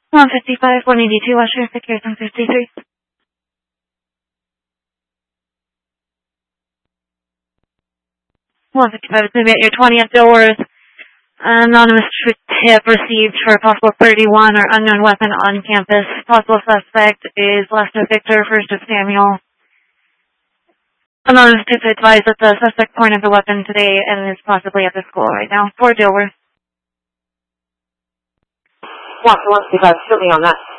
155, 182 Usher, Victor 153. 155 is maybe at your 20th Dilworth. Anonymous tip received for a possible 31 or unknown weapon on campus. Possible suspect is Lester Victor, first of Samuel. Anonymous tip advised that the suspect pointed the weapon today and is possibly at the school right now. For Dilworth. 155, shoot me on that.